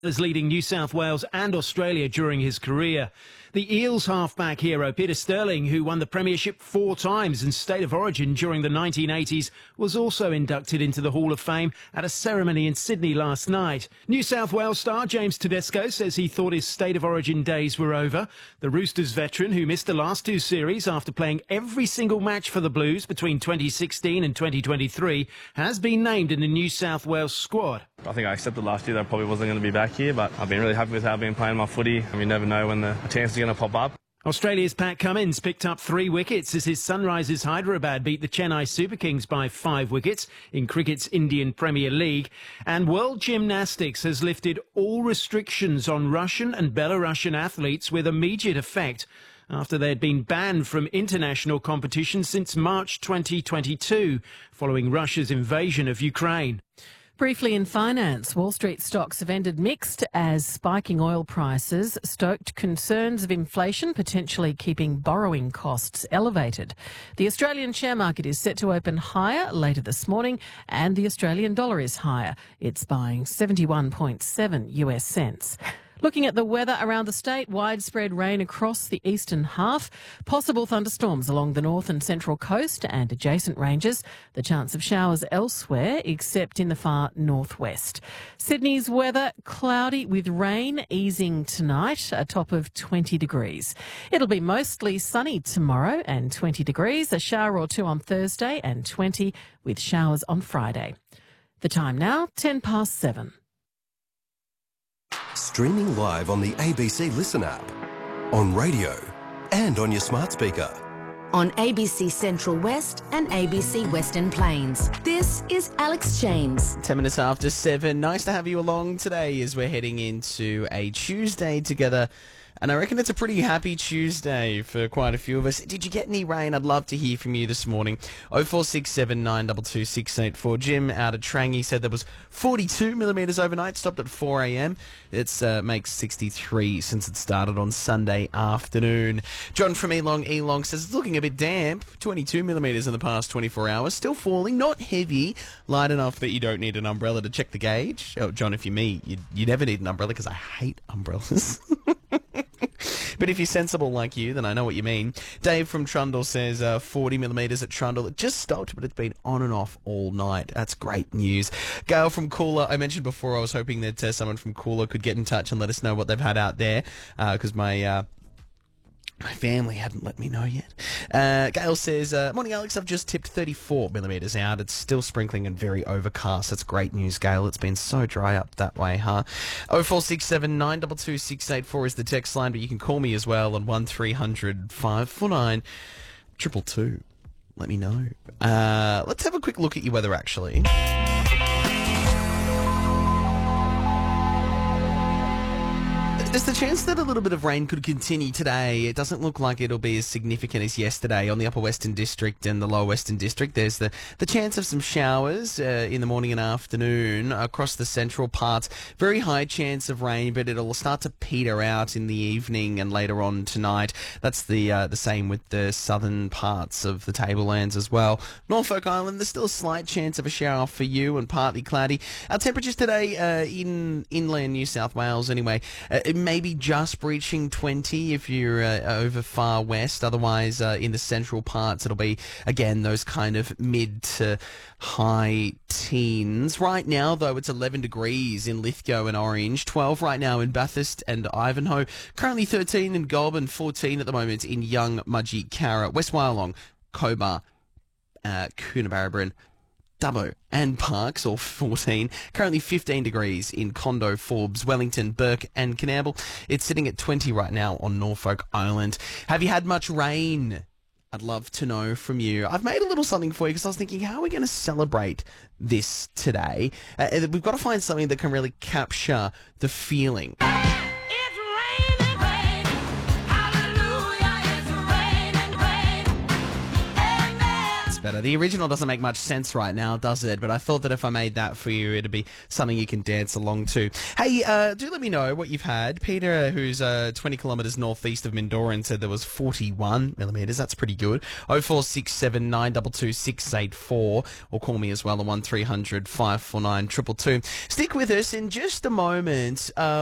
as leading New South Wales and Australia during his career. The Eels halfback hero Peter Sterling, who won the premiership 4 times and State of Origin during the 1980s, was also inducted into the Hall of Fame at a ceremony in Sydney last night. New South Wales star James Tedesco says he thought his State of Origin days were over. The Roosters veteran, who missed the last 2 series after playing every single match for the Blues between 2016 and 2023, has been named in the New South Wales squad. I think I accepted last year that I probably wasn't going to be back here, but I've been really happy with how I've been playing my footy, and you never know when the chance is going to pop up. Australia's Pat Cummins picked up 3 wickets as his Sunrisers Hyderabad beat the Chennai Super Kings by 5 wickets in cricket's Indian Premier League. And World Gymnastics has lifted all restrictions on Russian and Belarusian athletes with immediate effect after they had been banned from international competition since March 2022, following Russia's invasion of Ukraine. Briefly in finance, Wall Street stocks have ended mixed as spiking oil prices stoked concerns of inflation, potentially keeping borrowing costs elevated. The Australian share market is set to open higher later this morning, and the Australian dollar is higher. It's buying 71.7 US cents. Looking at the weather around the state, widespread rain across the eastern half, possible thunderstorms along the north and central coast and adjacent ranges, the chance of showers elsewhere except in the far northwest. Sydney's weather, cloudy with rain, easing tonight, a top of 20 degrees. It'll be mostly sunny tomorrow and 20 degrees, a shower or 2 on Thursday and 20 with showers on Friday. The time now, 7:10. Streaming live on the ABC Listen app, on radio and on your smart speaker. On ABC Central West and ABC Western Plains. This is Alex James. 10 minutes after 7. Nice to have you along today as we're heading into a Tuesday together. And I reckon it's a pretty happy Tuesday for quite a few of us. Did you get any rain? I'd love to hear from you this morning. 0467 922 684. Jim out of Trangie said there was 42 millimetres overnight, stopped at 4 a.m. It makes 63 since it started on Sunday afternoon. John from Elong says it's looking a bit damp. 22 millimetres in the past 24 hours. Still falling, not heavy, light enough that you don't need an umbrella to check the gauge. Oh, John, if you're me, you never need an umbrella because I hate umbrellas. But if you're sensible like you, then I know what you mean. Dave from Trundle says 40 millimetres at Trundle. It just stopped, but it's been on and off all night. That's great news. Gail from Cooler. I mentioned before I was hoping that someone from Cooler could get in touch and let us know what they've had out there because my family hadn't let me know yet. Gail says, morning Alex, I've just tipped 34 millimetres out. It's still sprinkling and very overcast. That's great news, Gail. It's been so dry up that way, huh? 0467 922 684 is the text line, but you can call me as well on 1300 549 222. Let me know. Let's have a quick look at your weather, actually. There's the chance that a little bit of rain could continue today. It doesn't look like it'll be as significant as yesterday on the Upper Western District and the Lower Western District. There's the chance of some showers in the morning and afternoon across the central parts. Very high chance of rain, but it'll start to peter out in the evening and later on tonight. That's the same with the southern parts of the tablelands as well. Norfolk Island, there's still a slight chance of a shower for you and partly cloudy. Our temperatures today in inland New South Wales anyway, maybe just breaching 20 if you're over far west. Otherwise, in the central parts, it'll be, again, those kind of mid to high teens. Right now, though, it's 11 degrees in Lithgow and Orange, 12 right now in Bathurst and Ivanhoe, currently 13 in Goulburn, 14 at the moment in Young, Mudgee, Carra, West Wyalong, Cobar, Coonabarabran, Dubbo and Parks, all 14. Currently 15 degrees in Condo, Forbes, Wellington, Burke and Coonamble. It's sitting at 20 right now on Norfolk Island. Have you had much rain? I'd love to know from you. I've made a little something for you because I was thinking, how are we going to celebrate this today? We've got to find something that can really capture the feeling. better. The original doesn't make much sense right now, does it? But I thought that if I made that for you, it'd be something you can dance along to. Hey, do let me know what you've had. Peter, who's 20 kilometres northeast of Mindoran, said there was 41 millimetres. That's pretty good. 0467 922 684, or call me as well on 1300 549 222. Stick with us in just a moment.